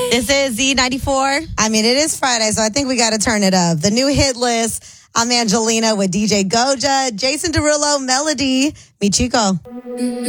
This is Z94. I mean, it is Friday, so I think we got to turn it up. The new hit list. I'm Angelina with DJ Goja, Jason Derulo, Melody, Mi Chico.